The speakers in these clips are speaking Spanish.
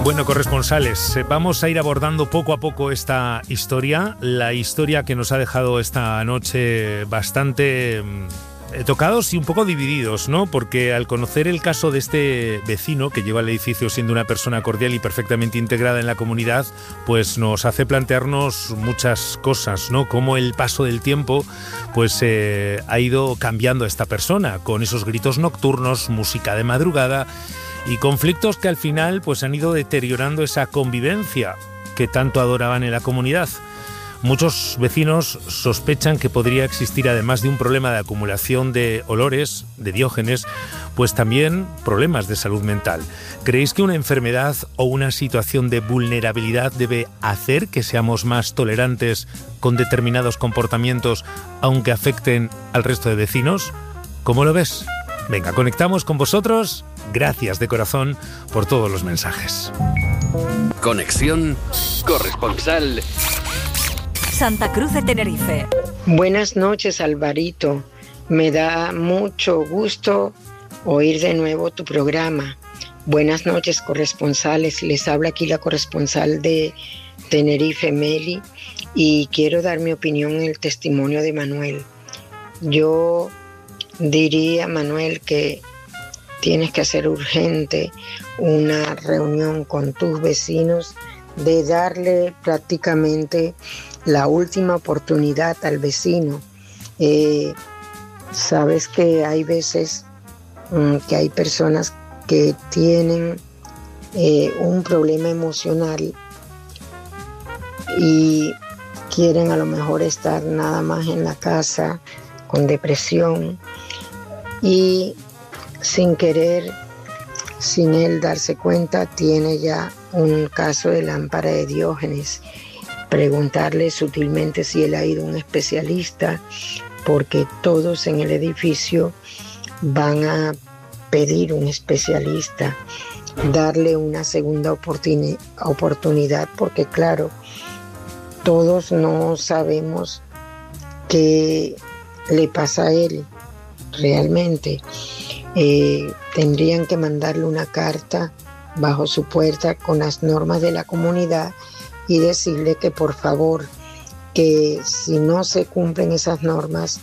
Bueno, corresponsales, vamos a ir abordando poco a poco esta historia, la historia que nos ha dejado esta noche bastante tocados y un poco divididos, ¿no? Porque al conocer el caso de este vecino que lleva el edificio siendo una persona cordial y perfectamente integrada en la comunidad, pues nos hace plantearnos muchas cosas, ¿no? Cómo el paso del tiempo pues ha ido cambiando a esta persona, con esos gritos nocturnos, música de madrugada y conflictos que al final pues han ido deteriorando esa convivencia que tanto adoraban en la comunidad. Muchos vecinos sospechan que podría existir, además de un problema de acumulación de olores, de diógenes, pues también problemas de salud mental. ¿Creéis que una enfermedad o una situación de vulnerabilidad debe hacer que seamos más tolerantes con determinados comportamientos, aunque afecten al resto de vecinos? ¿Cómo lo ves? Venga, conectamos con vosotros. Gracias de corazón por todos los mensajes. Conexión corresponsal Santa Cruz de Tenerife. Buenas noches, Alvarito. Me da mucho gusto oír de nuevo tu programa. Buenas noches, corresponsales. Les habla aquí la corresponsal de Tenerife, Meli, y quiero dar mi opinión en el testimonio de Manuel. Yo diría, Manuel, que tienes que hacer urgente una reunión con tus vecinos de darle prácticamente la última oportunidad al vecino. Sabes que hay veces que hay personas que tienen un problema emocional y quieren a lo mejor estar nada más en la casa con depresión y sin querer, sin él darse cuenta, tiene ya un caso de lámpara de Diógenes. Preguntarle sutilmente si él ha ido a un especialista, porque todos en el edificio van a pedir un especialista, darle una segunda oportunidad, porque claro, todos no sabemos qué le pasa a él realmente. Tendrían que mandarle una carta bajo su puerta con las normas de la comunidad y decirle que por favor, que si no se cumplen esas normas,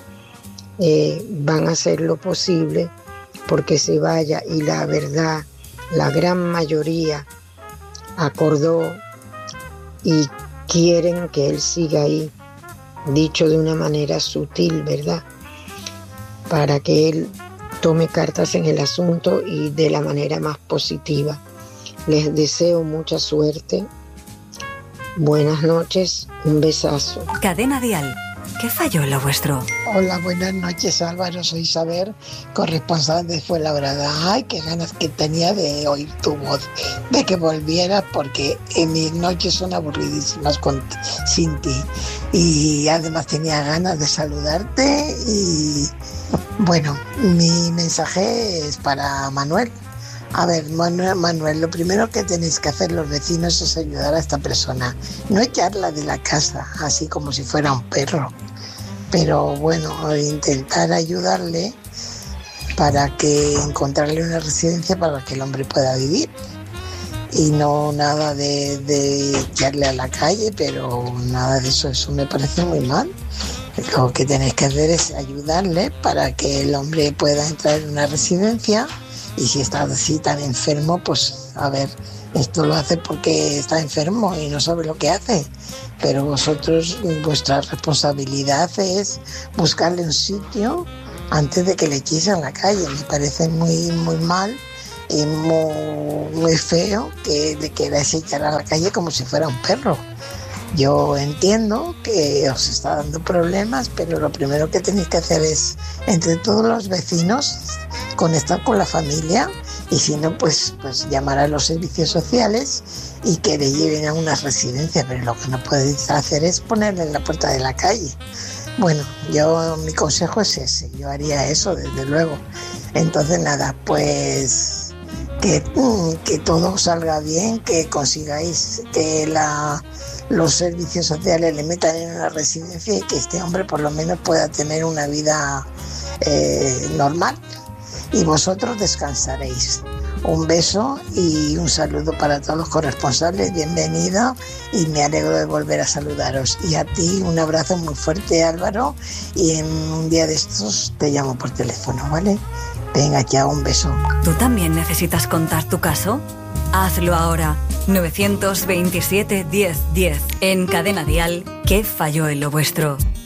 van a hacer lo posible porque se vaya. Y la verdad, la gran mayoría acordó y quieren que él siga ahí, dicho de una manera sutil, ¿verdad? Para que él tome cartas en el asunto y de la manera más positiva. Les deseo mucha suerte. Buenas noches, un besazo. Cadena Dial, ¿qué falló en lo vuestro? Hola, buenas noches, Álvaro, soy Isabel, corresponsal de Fuenlabrada. Ay, qué ganas que tenía de oír tu voz, de que volvieras, porque en mis noches son aburridísimas sin ti. Y además tenía ganas de saludarte y bueno, mi mensaje es para Manuel. A ver, Manuel, lo primero que tenéis que hacer los vecinos es ayudar a esta persona. No echarla de la casa, así como si fuera un perro. Pero bueno, intentar ayudarle para que encontrarle una residencia para que el hombre pueda vivir. Y no nada de echarle a la calle, pero nada de eso me parece muy mal. Lo que tenéis que hacer es ayudarle para que el hombre pueda entrar en una residencia. Y si está así tan enfermo, pues a ver, esto lo hace porque está enfermo y no sabe lo que hace. Pero vosotros, vuestra responsabilidad es buscarle un sitio antes de que le echéis a la calle. Me parece muy, muy mal y muy feo que le queráis echar a la calle como si fuera un perro. Yo entiendo que os está dando problemas, pero lo primero que tenéis que hacer es, entre todos los vecinos, conectar con la familia y si no, pues llamar a los servicios sociales y que le lleven a una residencia, pero lo que no podéis hacer es ponerle en la puerta de la calle. Bueno, mi consejo es ese, yo haría eso desde luego. Entonces nada, pues que todo salga bien, que consigáis que los servicios sociales le metan en una residencia y que este hombre por lo menos pueda tener una vida normal y vosotros descansaréis. Un beso y un saludo para todos los corresponsales, bienvenido y me alegro de volver a saludaros. Y a ti un abrazo muy fuerte, Álvaro, y en un día de estos te llamo por teléfono, ¿vale? Venga, chao, un beso. ¿Tú también necesitas contar tu caso? Hazlo ahora. 927 10 10. En Cadena Dial, ¿qué falló en lo vuestro?